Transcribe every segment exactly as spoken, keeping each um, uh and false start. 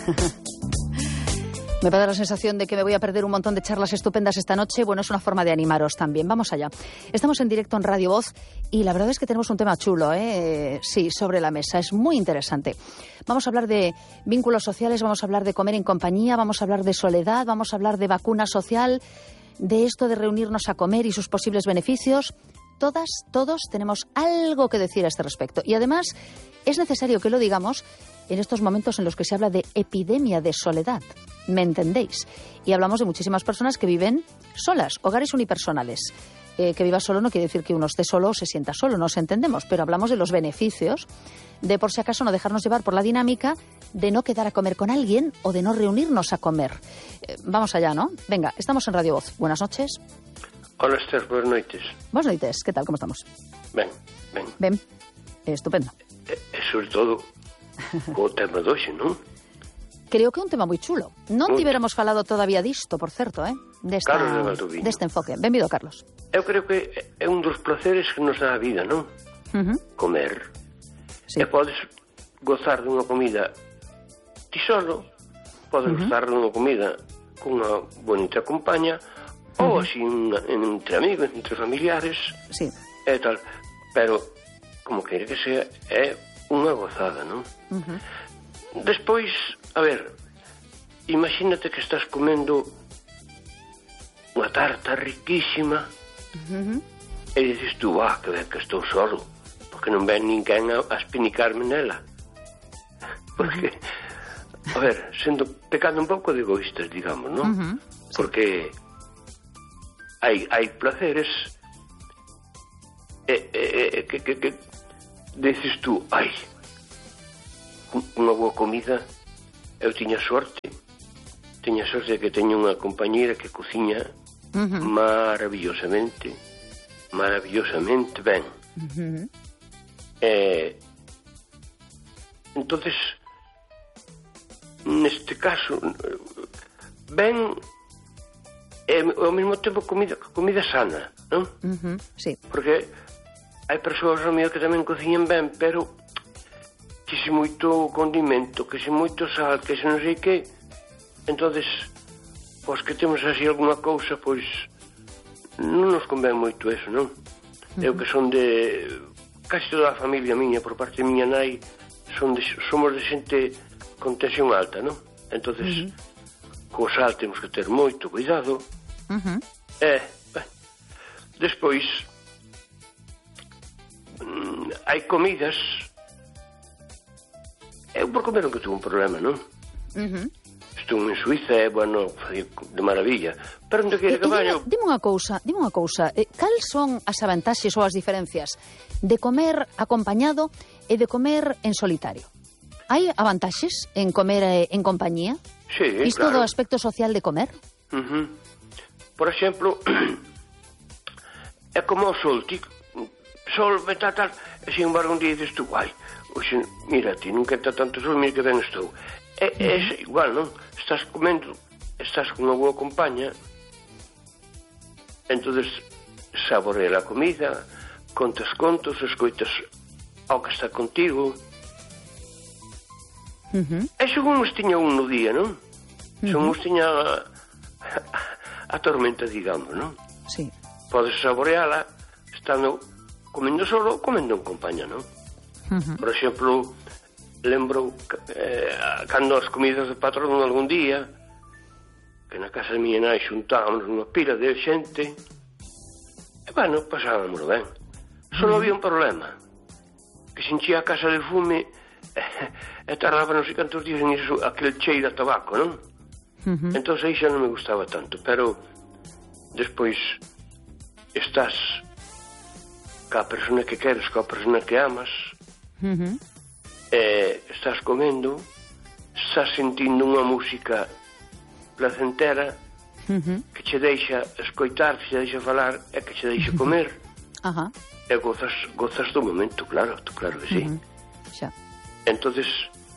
Me va a dar la sensación de que me voy a perder un montón de charlas estupendas esta noche. Bueno, es una forma de animaros también. Vamos allá. Estamos en directo en Radio Voz y la verdad es que tenemos un tema chulo, ¿eh? Sí, sobre la mesa. Es muy interesante. Vamos a hablar de vínculos sociales, vamos a hablar de comer en compañía, vamos a hablar de soledad, vamos a hablar de vacuna social, de esto de reunirnos a comer y sus posibles beneficios. Todas, todos tenemos algo que decir a este respecto. Y además es necesario que lo digamos en estos momentos en los que se habla de epidemia de soledad. ¿Me entendéis? Y hablamos de muchísimas personas que viven solas, hogares unipersonales. Eh, que viva solo no quiere decir que uno esté solo o se sienta solo, nos entendemos, pero hablamos de los beneficios de, por si acaso, no dejarnos llevar por la dinámica de no quedar a comer con alguien o de no reunirnos a comer. Eh, vamos allá, ¿no? Venga, estamos en Radio Voz. Buenas noches. Hola, Esther, buenas noites. Buenas noites, que tal, como estamos? Ben, ben. Ben, eh, estupendo. E, e sobre todo, o tema de hoxe, non? Creo que é un tema moi chulo. Non Muito. tiveramos falado todavía disto, por certo, eh? Desta, Carlos de Valdoviño. deste enfoque. Benvido, Carlos. Eu creo que é un dos placeres que nos dá a vida, non? Uh-huh. Comer. Sí. E podes gozar dunha comida ti solo, podes uh-huh. gozar dunha comida con unha bonita compaña, uh-huh. ou así unha, entre amigos, entre familiares, Sí. e tal. Pero, como queira que sea, é unha gozada, non? Uh-huh. Despois, a ver, imagínate que estás comendo unha tarta riquísima Uh-huh. e dices tú, ah, que ben que estou solo, porque non ven ninguén a, a espinicarme nela. Porque, a ver, sendo pecando un pouco de egoístas, digamos, non? Uh-huh. Sí. Porque hai, hai placeres e, e, e que, que, que dices tú, ai, unha boa comida, eu tiña sorte, tiña sorte de que teño unha compañeira que cociña Uh-huh. maravillosamente, maravillosamente ben. Uh-huh. Eh, entonces, neste caso, ben e ao mesmo tempo comida, comida sana, non? Uh-huh. Sí. Porque hai persoas ao mellor que tamén cociñan ben, pero que se moito condimento, que se moito sal, que se non sei que, entonces, pois que temos así alguna cousa, pois non nos convén moito eso, non? Uh-huh. Eu que son de casi toda a familia miña, por parte de miña nai, son de, somos de xente con tensión alta, non? Entonces, uh-huh. co sal temos que ter moito cuidado. Uh-huh. E, ben, despois, mm, hai comidas. Eu por comer nunca tuve un problema, non? Uh-huh. Estou en Suiza, é, bueno, de maravilla. Pero onde quere E, que e vaya... dime, dime unha cousa, dime unha cousa. Eh, cal son as avantaxes ou as diferencias de comer acompañado e de comer en solitario? Hai avantaxes en comer eh, en compañía? Sí, Isto claro. do aspecto social de comer? Uh-huh. Por exemplo, é como o sol, ti sol, tal, tal, e sin embargo un día dices tú, ai, oxe, mira, ti nunca está tanto sol, mira que ben estou. É, é igual, non? Estás comendo, estás con unha boa compaña, entonces saborea a comida, contas contos, escoitas ao que está contigo. Uh-huh. E según nos tiña un no día, non? Uh-huh. Según nos tiña a, a tormenta, digamos, non? Sí. Podes saboreala estando comendo solo ou comendo en compañía, non? Uh-huh. Por exemplo, lembro eh, cando as comidas de patrón algún día, que na casa de miña nai xuntábamos unha pila de xente, e, bueno, pasábamos ben. Só había un problema, que se enchía a casa de fume e, e tardaba non sei cantos días en iso, aquel cheiro a tabaco, non? Uh-huh. Entón aí xa non me gustaba tanto, pero despois estás ca persona que queres, ca persona que amas, Uh-huh. e estás comendo, estás sentindo unha música placentera, Uh-huh. que che deixa escoitar, que che deixa falar e que che deixa comer. Ajá. E gozas, gozas do momento, claro, claro que sí. Uh-huh. Xa. Entonces,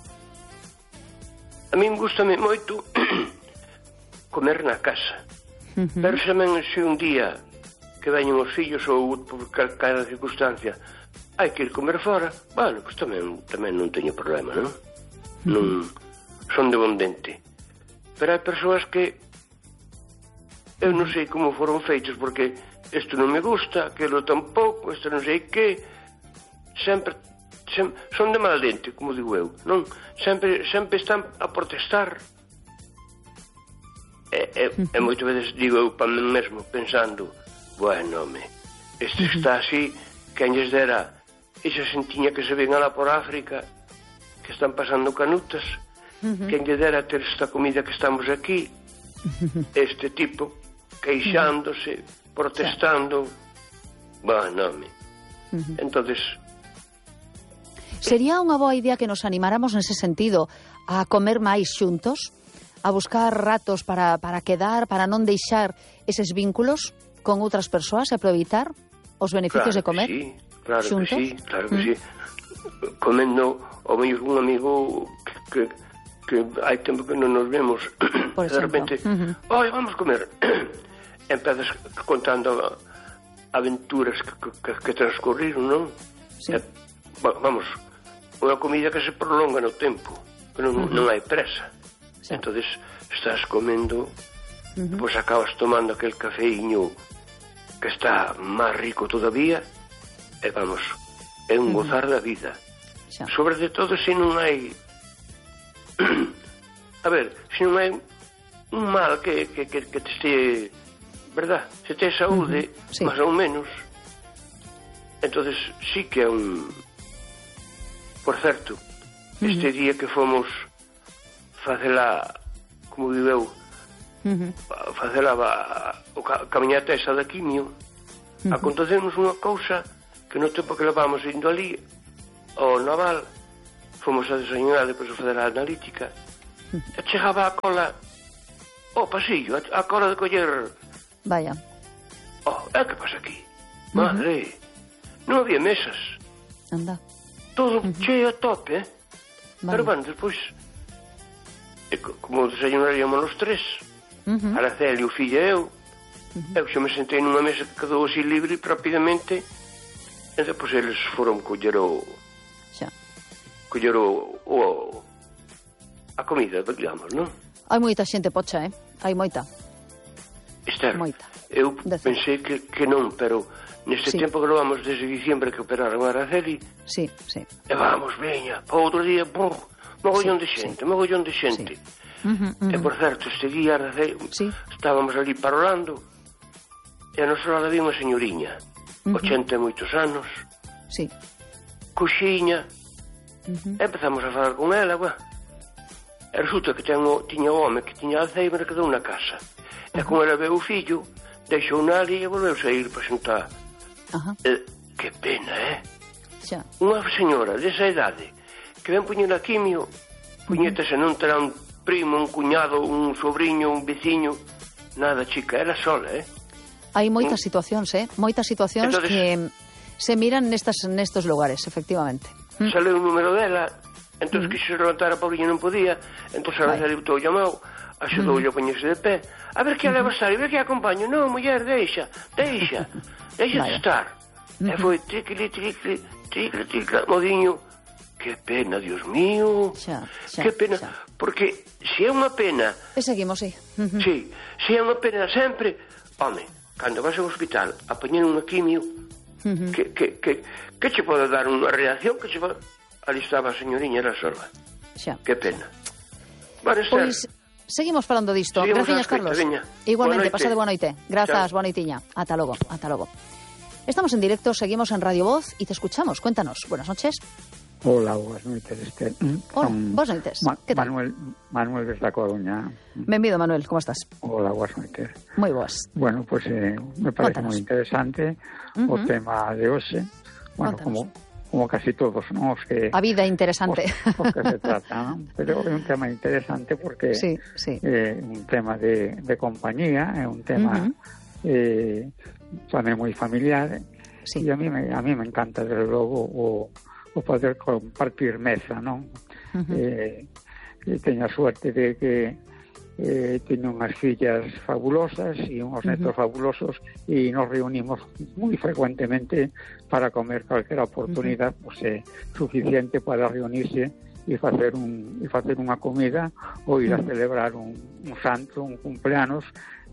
a min gustame moito comer na casa. Uh-huh. Pero se tamén se un día que veñen os fillos ou por calquera circunstancia hai que ir comer fora, bueno, pois tamén, tamén non teño problema, non? Uh-huh. Non, son de bon dente. Pero hai persoas que eu non sei como foron feitos, porque isto non me gusta, aquilo tampouco, isto non sei que, sempre, sempre son de mal dente, como digo eu, non? Sempre, sempre están a protestar. E, e, e moitas veces digo eu para mí mesmo, pensando, bueno, home, este está así, quen lles dera esa xentiña que se ven alá por África, que están pasando canutas, uh-huh. quen lle dera ter esta comida que estamos aquí, este tipo queixándose, protestando, bueno, home. Uh-huh. Entonces, sería unha boa idea que nos animáramos nese sentido a comer máis xuntos, a buscar ratos para, para quedar, para non deixar eses vínculos con outras persoas e aproveitar os beneficios claro de comer sí, claro xuntos. Que sí, claro que mm. sí. Comendo, o mellor un amigo que, que, que hai tempo que non nos vemos, por de repente, uh-huh. oi, vamos comer. Empezas contando aventuras que, que, que transcorriron, non? Sí. E, vamos, unha comida que se prolonga no tempo, que non, uh-huh. non hai presa. Sí. Entonces estás comendo, uh-huh. pois acabas tomando aquel cafeíño que está máis rico todavía, e vamos, é un uh-huh. gozar da vida. Xa. Sobre de todo se non hai a ver, se non hai un mal que, que, que, que te este, verdad, se te saúde, uh-huh. sí. máis ou menos, entonces sí que é un, por certo, uh-huh. este día que fomos facela, como digo eu, uh-huh. facela o ca, camiñata esa da quimio, uh-huh. acontecemos unha cousa que no tempo que levamos indo ali ao naval, fomos a desayunar depois de fazer a analítica, uh-huh. e chegaba a cola ao pasillo, a, a cola de coller. Vaya. Oh, é que pasa aquí? Uh-huh. Madre, non había mesas. Anda. Todo uh-huh. cheo a tope, eh? Vale. Pero bueno, despois, e como desayunaríamos os tres, uh-huh. Araceli, o fillo e eu, uh-huh. eu xa me sentei nunha mesa que quedou así libre rapidamente, e depois eles foron coller o xa. coller o, o a comida, digamos, non? Hai moita xente pocha, eh? Hai moita. Esther, moita. Eu pensei que, que non, pero neste sí. tempo que lo vamos desde diciembre que operaron a Araceli, sí, sí. e vamos, veña, para outro día, brr, mogollón sí, de xente, sí. mogollón de xente. Sí. Uh-huh, uh-huh. E por certo, este día sí. estábamos ali parolando, e a nosa lado había unha señoriña, uh-huh. ochenta e moitos anos, sí. coxiña, uh-huh. e empezamos a falar con ela, gua. E resulta que tengo, tiña o home que tiña Alzheimer que quedou na casa. Uh-huh. E con ela veu o fillo, deixou na ali e volveu a ir para xuntar. Uh-huh. E, que pena, eh? Xa. Unha señora desa idade que ven poñer a quimio, puñetase, uh-huh. non terá un primo, un cuñado, un sobrinho, un veciño, nada, chica, era sola, eh? Hai moitas mm. situacións, eh? Moitas situacións entonces, que se miran nestas, nestos lugares, efectivamente. Mm. Sale o número dela, entón mm. quixo levantar a pobriña non podía, entón a Araceli botou o llamado, axudoulle mm. a poñerse de pé, a ver que a leva estar, a ver que a acompaño, non, muller, deixa, deixa, deixa de estar. Mm-hmm. E foi tricle, tricle, tricle, tricle, modiño, que pena, Dios mío, xa, xa, que pena, xa. Porque se é unha pena, e seguimos, sí. Mm-hmm. Sí, se é unha pena sempre, home, cando vas ao hospital a poñer unha quimio, mm-hmm. que, que, que, que che pode dar unha reacción, que che pode... Ali estaba a señoriña, era sola. Xa. Que pena. Vale, pois seguimos falando disto. Gracias, Carlos. Veña. Igualmente, pasade boa noite. Grazas, boa noitiña. Ata logo, ata logo. Estamos en directo, seguimos en Radio Voz y te escuchamos. Cuéntanos. Buenas noches. Hola, buenas noites, Esther. Hola, boas noites. Ma que tal? Manuel, Manuel desde a Coruña. Benvido, Manuel, como estás? Hola, boas noites. Moi boas. Bueno, pues eh, me parece moi interesante uh -huh. o tema de hoxe. Bueno, como, como casi todos, ¿no? Os que, a vida interesante. Os, os que se trata, ¿no? Pero é un tema interesante porque sí, sí. é eh, un tema de, de compañía, é un tema uh -huh. eh, tamén moi familiar. Sí. E a mí, me, a mí me encanta, desde logo, o o poder compartir mesa, non? Uh-huh. eh, teño a suerte de que eh, teño unhas fillas fabulosas e unhos netos uh-huh. fabulosos e nos reunimos moi frecuentemente para comer calquera oportunidad, uh-huh. pues, eh, suficiente para reunirse e facer un e facer unha comida ou ir a celebrar un, un santo, un cumpleanos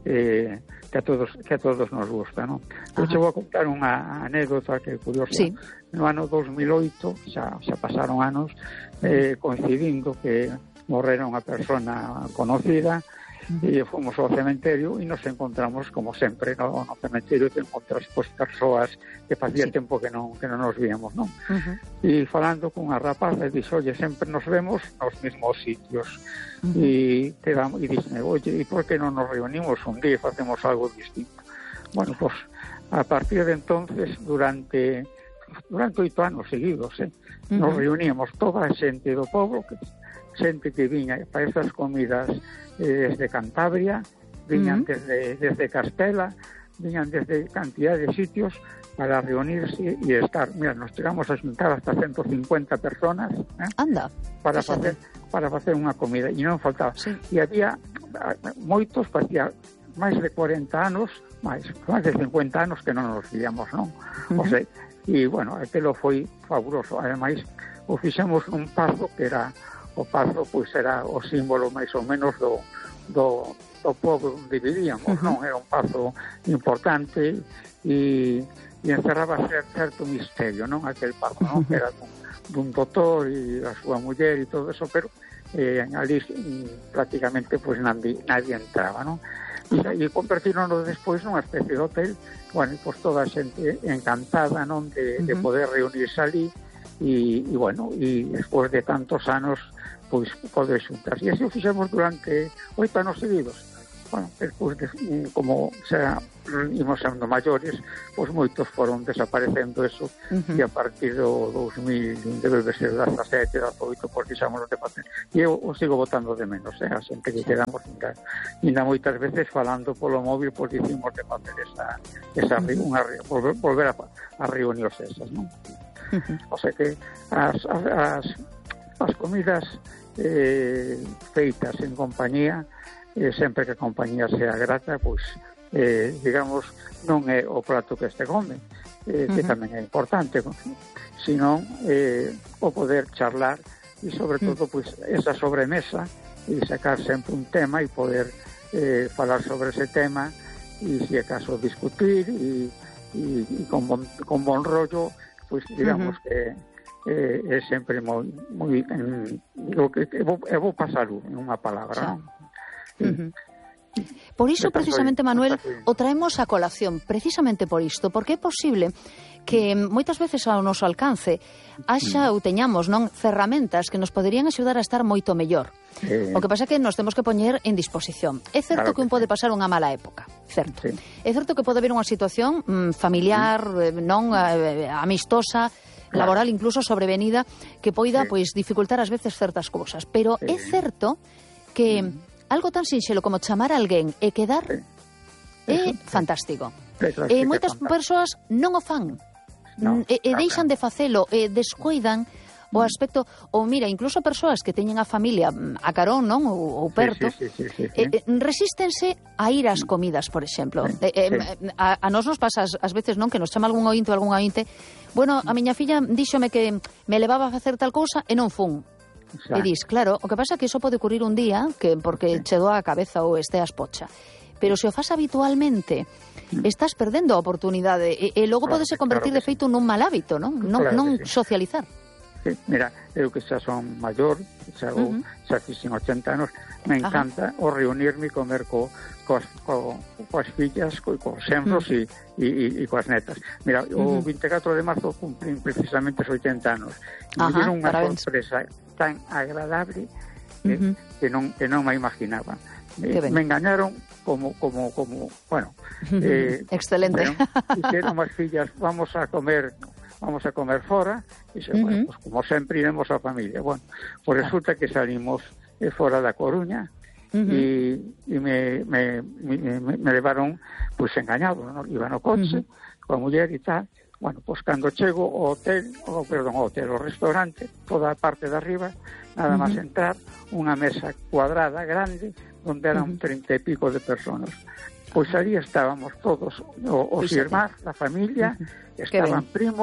eh, que a todos que a todos nos gusta, non? Eu che vou contar unha anécdota que é curiosa. Sí. No ano dos mil oito, xa, xa pasaron anos, eh, coincidindo que morrera unha persona conocida, e fomos ao cementerio e nos encontramos, como sempre, no, no cementerio te encontras pues, persoas que facía sí. tempo que non, que non nos víamos, non? Uh-huh. E falando con a rapaza, dixo, oye, sempre nos vemos nos mesmos sitios. Uh-huh. E te damos, e dixme, oye, e por que non nos reunimos un día e facemos algo distinto? Bueno, pues, a partir de entonces, durante durante oito anos seguidos, eh, uh-huh. nos reuníamos toda a xente do povo, que xente que viña para esas comidas eh, desde Cantabria, viñan uh-huh. desde, desde Castela, viñan desde cantidad de sitios para reunirse e estar. Mira, nos chegamos a xuntar hasta ciento cincuenta personas eh, Anda, para facer para facer unha comida e non faltaba. Sí. E había moitos, facía máis de cuarenta anos, máis, máis de cincuenta anos que non nos víamos, non? Uh-huh. O sea, e bueno, aquilo foi fabuloso. Ademais, o fixemos un pazo que era o pazo, pois era o símbolo máis ou menos do, do, do povo onde vivíamos, uh-huh. non? Era un pazo importante e, e encerraba certo misterio, non? Aquel pazo, non? Que era dun, dun doutor e a súa muller e todo eso, pero eh, ali prácticamente pois nadie, nadie entraba, non? E, e convertirono despois nunha especie de hotel, bueno, pois toda a xente encantada, non? De, uh-huh. de poder reunirse ali e, e bueno, e despois de tantos anos pois poder xuntar. E así o fixemos durante oito anos seguidos. Bueno, despois de, como xa imos sendo maiores, pois moitos foron desaparecendo eso, uh-huh. e a partir do dos mil, debe ser dezasete, dezoito, pois fixamos de facer. E eu o sigo botando de menos, eh, a xente que quedamos ainda, ainda moitas veces falando polo móvil, pois dicimos de facer esa, esa uh-huh. unha, volver, volver a, a reunións esas, non? Uh-huh. O sea que as, as, as comidas eh, feitas en compañía, eh, sempre que a compañía sea grata, pois, eh, digamos, non é o prato que este come, eh, que uh-huh. tamén é importante, sino eh, o poder charlar e, sobre todo, pois, esa sobremesa e sacar sempre un tema e poder eh, falar sobre ese tema e, se acaso, discutir e, e, e con, bon, con bon rollo, pois, digamos uh-huh. que eh, é sempre moi, moi en, digo, que, que vou, vou pasar en unha palabra, sí. non? Uh-huh. Por iso, precisamente, Manuel, o traemos a colación, precisamente por isto, porque é posible que moitas veces ao noso alcance haxa ou teñamos, non, ferramentas que nos poderían axudar a estar moito mellor. Eh, o que pasa é que nos temos que poñer en disposición. É certo claro que un pode pasar unha mala época, certo. Sí. É certo que pode haber unha situación mm, familiar, sí. non eh, amistosa, claro. laboral, incluso sobrevenida, que poida, sí. pois, dificultar ás veces certas cousas. Pero sí. é certo que mm. algo tan sinxelo como chamar a alguén e quedar sí. é sí. fantástico. Sí, e moitas persoas non o fan. No, e, e deixan de facelo, e descuidan o aspecto, ou mira, incluso persoas que teñen a familia a carón, non, ou, ou perto, sí, sí, sí, sí, sí. Eh, resístense a ir ás comidas, por exemplo. Sí, eh, sí. A, a nos nos pasa ás veces, non, que nos chama algún ointe ou algún ointe, bueno, a miña filla díxome que me levaba a facer tal cousa e non fun. Xa. E dis, claro, o que pasa é que iso pode ocurrir un día que porque sí. che doa a cabeza ou esteas pocha. Pero se o fas habitualmente, estás perdendo a oportunidade e, e logo claro, podese convertir claro de feito sí. nun mal hábito, non? Non, claro non sí. socializar. Sí, mira, eu que xa son maior, xa, uh-huh. xa fixen ochenta anos, me encanta Ajá. o reunirme e comer co, coas, co, coas fillas, co, coas xenros uh-huh. e, e, e coas netas. Mira, uh-huh. o vinte e catro de marzo cumprín precisamente os oitenta anos. E me dieron unha sorpresa tan agradable que, uh-huh. que, non, que non me imaginaba. Me, me engañaron como, como, como, bueno... Eh, Excelente. Hicieron as fillas, vamos a comer... vamos a comer fora, e xe, uh-huh. bueno, pues, como sempre iremos a familia. Bueno, pues resulta que salimos eh, fora da Coruña uh-huh. e, e me, me, me, me levaron pues engañado, ¿no? Iba no coche, uh-huh. coa muller e tal. Bueno, pues cando chego ao hotel, o, perdón, ao hotel, ao restaurante, toda a parte de arriba, nada uh-huh. máis entrar, unha mesa cuadrada, grande, onde eran uh-huh. treinta e pico de personas. Pois ali estábamos todos, os irmáns, a familia, uh-huh. estaban primos,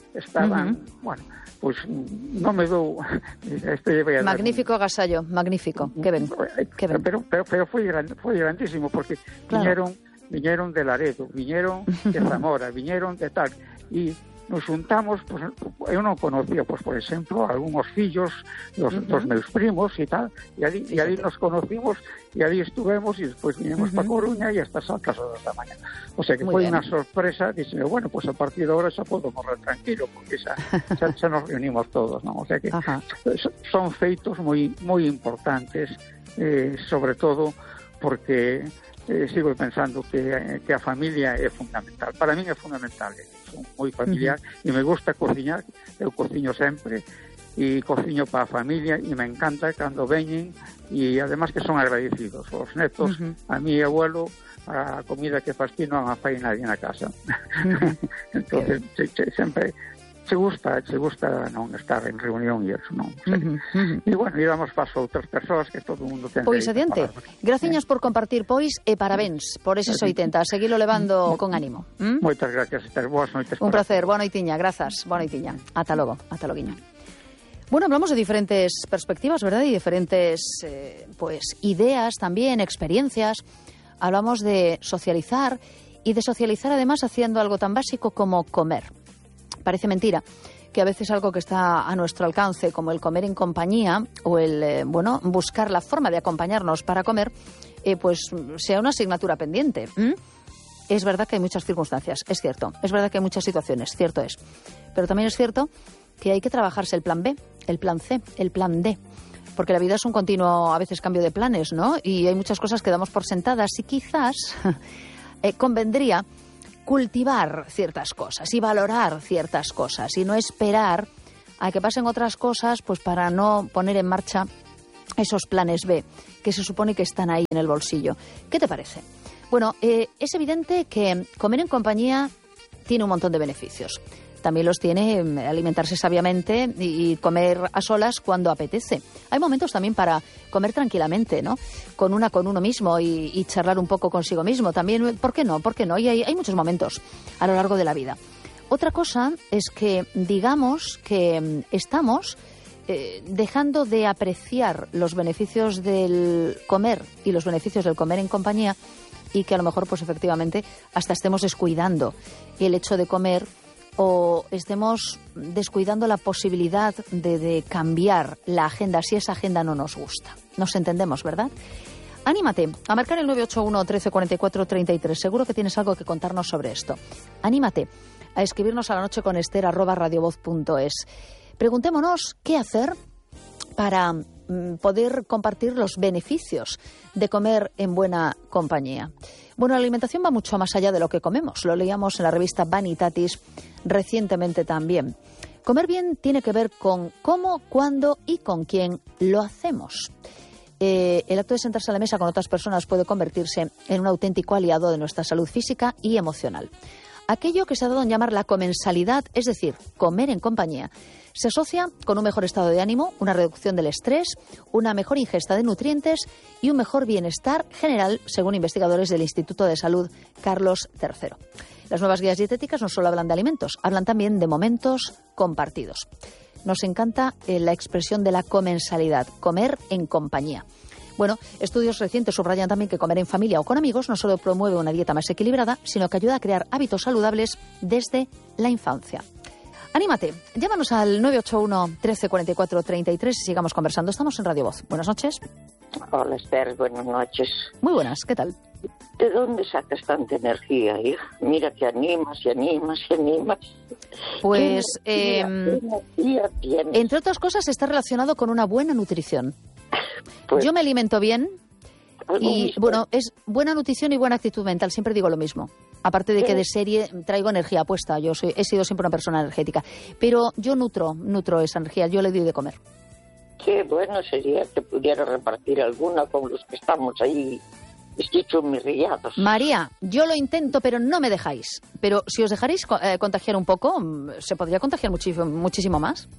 estaban, uh-huh. bueno, pois pues, non me dou este magnífico dar... agasallo, magnífico, que ben, que ben. Pero, pero, pero foi, gran, foi grandísimo porque claro. viñeron viñeron de Laredo, viñeron de Zamora, viñeron de tal, e nos juntamos, pues, eu non conocía, pues, por exemplo, algúns fillos dos, uh-huh. dos meus primos e tal, e ali, e ali nos conocimos, e ali estuvemos, e despois vinimos uh-huh. para Coruña e hasta as altas horas da mañá. O sea que foi unha sorpresa, dixeme, bueno, pues a partir de ahora xa podo morrer tranquilo, porque xa, xa, xa nos reunimos todos, non? O sea que uh-huh. son feitos moi moi importantes, eh, sobre todo porque eh, sigo pensando que, que a familia é fundamental. Para min é fundamental, eh. Son moi familiar uh-huh. e me gusta cociñar, eu cociño sempre e cociño para a familia e me encanta cando veñen e además que son agradecidos os netos, uh-huh. a mi abuelo a comida que faz ti non a fai nadie na casa. Uh-huh. Entonces se, se, sempre se gusta, se gusta non estar en reunión e eso, non? O sea, uh-huh, uh-huh. E bueno, íbamos paso a outras persoas que todo o mundo ten. Pois adiante. Graciñas eh. por compartir, pois, e parabéns por eses oitenta. Seguilo levando con ánimo. ¿Mm? Moitas gracias, Esther. Boas noites. Un placer. Boa noitiña. Grazas. Boa noitiña. Ata logo. Ata loguiño. Bueno, hablamos de diferentes perspectivas, ¿verdad? Y diferentes, eh, pues, ideas también, experiencias. Hablamos de socializar y de socializar además haciendo algo tan básico como comer. Parece mentira que a veces algo que está a nuestro alcance, como el comer en compañía o el, eh, bueno, buscar la forma de acompañarnos para comer, eh, pues sea una asignatura pendiente. ¿Mm? Es verdad que hay muchas circunstancias, es cierto. Es verdad que hay muchas situaciones, cierto es. Pero también es cierto que hay que trabajarse el plan B, el plan C, el plan D. Porque la vida es un continuo, a veces, cambio de planes, ¿no? Y hay muchas cosas que damos por sentadas y quizás eh, convendría cultivar ciertas cosas y valorar ciertas cosas y no esperar a que pasen otras cosas pues para no poner en marcha esos planes B que se supone que están ahí en el bolsillo. ¿Qué te parece? Bueno, eh, es evidente que comer en compañía tiene un montón de beneficios. También los tiene alimentarse sabiamente y comer a solas cuando apetece. Hay momentos también para comer tranquilamente, ¿no? Con una, con uno mismo y, y charlar un poco consigo mismo. También, ¿por qué no? ¿Por qué no? Y hay, hay muchos momentos a lo largo de la vida. Otra cosa es que digamos que estamos eh, dejando de apreciar los beneficios del comer y los beneficios del comer en compañía y que a lo mejor, pues efectivamente, hasta estemos descuidando el hecho de comer o estemos descuidando la posibilidad de, de cambiar la agenda si esa agenda no nos gusta. Nos entendemos, ¿verdad? Anímate a marcar el nueve ocho uno, trece cuarenta y cuatro, treinta y tres. Seguro que tienes algo que contarnos sobre esto. Anímate a escribirnos a la noche con Esther arroba radiovoz punto es. Preguntémonos qué hacer para mm, poder compartir los beneficios de comer en buena compañía. Bueno, la alimentación va mucho más allá de lo que comemos. Lo leíamos en la revista Vanitatis recientemente también. Comer bien tiene que ver con cómo, cuándo y con quién lo hacemos. Eh, el acto de sentarse a la mesa con otras personas puede convertirse en un auténtico aliado de nuestra salud física y emocional. Aquello que se ha dado en llamar la comensalidad, es decir, comer en compañía, se asocia con un mejor estado de ánimo, una reducción del estrés, una mejor ingesta de nutrientes y un mejor bienestar general, según investigadores del Instituto de Salud Carlos tercero. Las nuevas guías dietéticas no solo hablan de alimentos, hablan también de momentos compartidos. Nos encanta eh, la expresión de la comensalidad, comer en compañía. Bueno, estudios recientes subrayan también que comer en familia o con amigos no solo promueve una dieta más equilibrada, sino que ayuda a crear hábitos saludables desde la infancia. Anímate, llámanos al nueve ocho uno, trece cuarenta y cuatro, treinta y tres y sigamos conversando. Estamos en Radio Voz. Buenas noches. Hola, Esther, buenas noches. Muy buenas, ¿qué tal? ¿De dónde sacas tanta energía, hija? Mira que animas y animas y animas. Pues, ¿Qué energía, eh, qué energía tienes? Entre otras cosas, está relacionado con una buena nutrición. Pues, yo me alimento bien y, mismo. bueno, es buena nutrición y buena actitud mental. Siempre digo lo mismo. Aparte de que de serie traigo energía puesta. Yo soy, he sido siempre una persona energética. Pero yo nutro, nutro esa energía. Yo le doy de comer. Qué bueno sería que pudiera repartir alguna con los que estamos ahí esquichumirriados. María, yo lo intento, pero no me dejáis. Pero si os dejaréis eh, contagiar un poco, se podría contagiar muchísimo, muchísimo más.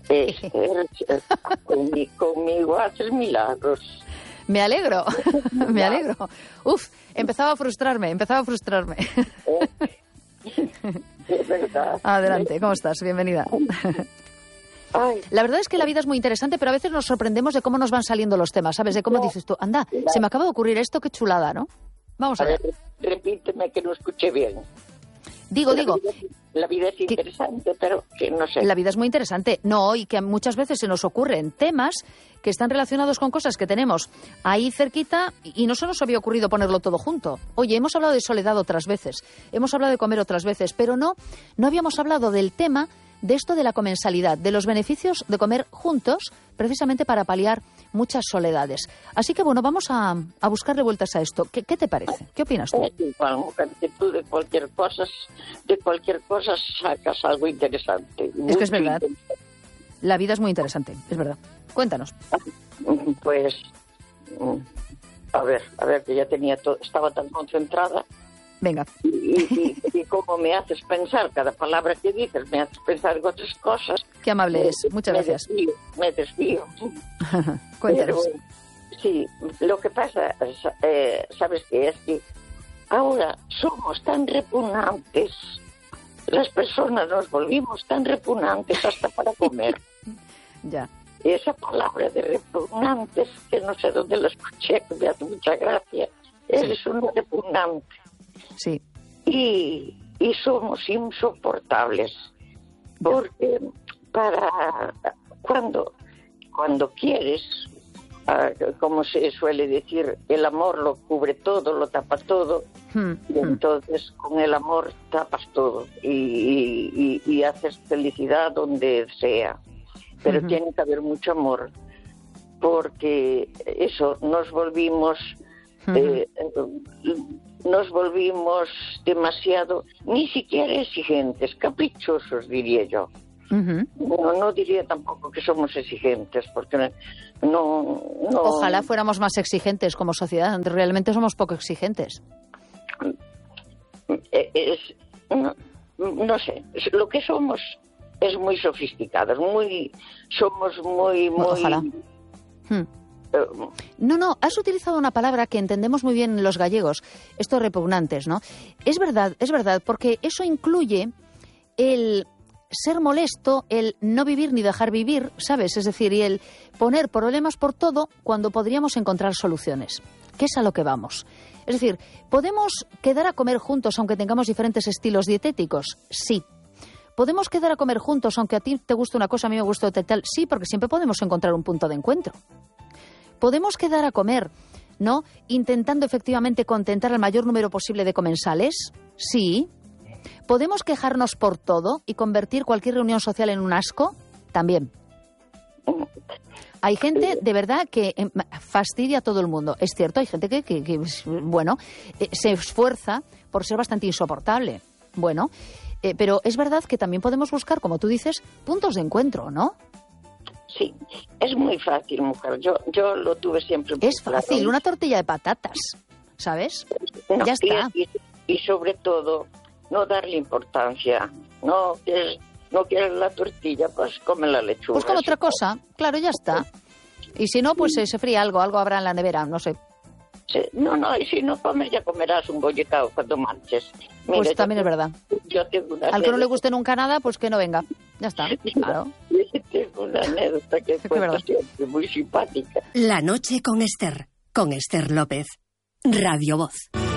Esther, conmigo, conmigo haces milagros. Me alegro, me alegro. Uf, empezaba a frustrarme, empezaba a frustrarme. Es verdad. Adelante, ¿cómo estás? Bienvenida. Ay. La verdad es que la vida es muy interesante, pero a veces nos sorprendemos de cómo nos van saliendo los temas, ¿sabes? De cómo dices tú, anda, se me acaba de ocurrir esto, qué chulada, ¿no? Vamos a, a ver. ver. Repíteme que no escuché bien. Digo, la digo. Vida, la vida es interesante, que, pero que no sé. La vida es muy interesante. No, y que muchas veces se nos ocurren temas que están relacionados con cosas que tenemos ahí cerquita y no se nos había ocurrido ponerlo todo junto. Oye, hemos hablado de soledad otras veces, hemos hablado de comer otras veces, pero no, no habíamos hablado del tema de esto de la comensalidad, de los beneficios de comer juntos, precisamente para paliar muchas soledades. Así que, bueno, vamos a, a buscarle vueltas a esto. ¿Qué, ¿Qué te parece? ¿Qué opinas tú? Igual, mujer, que tú de cualquier cosa, de cualquier cosa sacas algo interesante. Es que es verdad. La vida es muy interesante, es verdad. Cuéntanos. Pues, a ver, a ver, que ya tenía todo, estaba tan concentrada. Venga. Y, y, y cómo me haces pensar, cada palabra que dices me haces pensar en otras cosas. Qué amable me, es, muchas me gracias. Desvío, me desvío. Cuéntanos. Pero, sí, lo que pasa, eh, ¿sabes qué? Es que ahora somos tan repugnantes, las personas nos volvimos tan repugnantes hasta para comer. Ya. Esa palabra de repugnantes, que no sé dónde la escuché, que me hace mucha gracia, eres sí. un repugnante. Sí. Y, y somos insoportables, porque para cuando, cuando quieres, uh, como se suele decir, el amor lo cubre todo, lo tapa todo, hmm. y entonces con el amor tapas todo y, y, y, y haces felicidad donde sea. Pero uh-huh. tiene que haber mucho amor, porque eso, nos volvimos... Uh-huh. eh, nos volvimos demasiado, ni siquiera exigentes, caprichosos, diría yo. Uh-huh. Bueno, no diría tampoco que somos exigentes, porque no, no... Ojalá fuéramos más exigentes como sociedad, realmente somos poco exigentes. Es, no, no sé, lo que somos es muy sofisticados, muy, somos muy, muy... Ojalá. Hmm. No, no, has utilizado una palabra que entendemos muy bien los gallegos, estos repugnantes, ¿no? Es verdad, es verdad, porque eso incluye el ser molesto, el no vivir ni dejar vivir, ¿sabes? Es decir, y el poner problemas por todo cuando podríamos encontrar soluciones, que es a lo que vamos. Es decir, ¿podemos quedar a comer juntos aunque tengamos diferentes estilos dietéticos? Sí. ¿Podemos quedar a comer juntos aunque a ti te guste una cosa, a mí me gusta otra tal? Sí, porque siempre podemos encontrar un punto de encuentro. ¿Podemos quedar a comer, ¿no?, intentando efectivamente contentar al mayor número posible de comensales? Sí. ¿Podemos quejarnos por todo y convertir cualquier reunión social en un asco? También. Hay gente, de verdad, que fastidia a todo el mundo. Es cierto, hay gente que, que, que bueno, eh, se esfuerza por ser bastante insoportable. Bueno, eh, pero es verdad que también podemos buscar, como tú dices, puntos de encuentro, ¿no? Sí, es muy fácil, mujer. Yo yo lo tuve siempre muy Es fácil, claro. Una tortilla de patatas, ¿sabes? No, ya está. Y, y sobre todo, no darle importancia. No quieres, no quieres la tortilla, pues come la lechuga. Pues con otra cosa, claro, ya está. Y si no, pues se, se fría algo, algo habrá en la nevera, no sé. Sí, no, no, y si no comes ya comerás un bollicao cuando marches. Mira, pues también tengo, es verdad. Yo tengo una Al que no le guste nunca nada, pues que no venga. Ya está, claro. Yo tengo una anécdota que cuento siempre, muy simpática. La noche con Esther, con Esther López. Radio Voz.